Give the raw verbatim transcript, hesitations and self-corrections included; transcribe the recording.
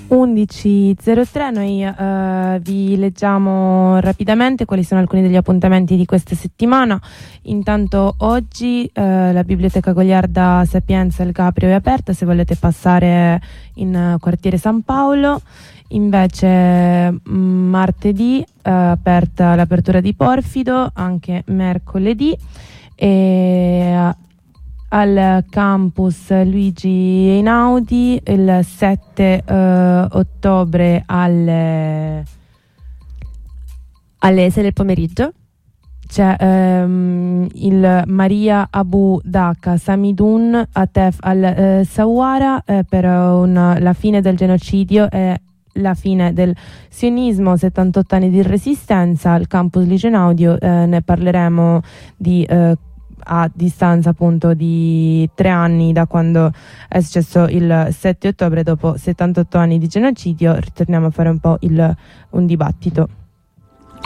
undici e zero tre, noi uh, vi leggiamo rapidamente quali sono alcuni degli appuntamenti di questa settimana. Intanto oggi uh, la Biblioteca Goliarda Sapienza Il Caprio è aperta se volete passare in uh, quartiere San Paolo. Invece mh, martedì uh, aperta l'apertura di Porfido, anche mercoledì, e uh, al campus Luigi Einaudi il sette uh, ottobre alle alle sei del pomeriggio c'è um, il Maria Abu Dhaka Samidun Atef al uh, Sawara eh, per un, la fine del genocidio e la fine del sionismo, settantotto anni di resistenza. Al campus Luigi Einaudi eh, ne parleremo di eh, a distanza appunto di tre anni da quando è successo il sette ottobre, dopo settantotto anni di genocidio. Ritorniamo a fare un po' il, un dibattito.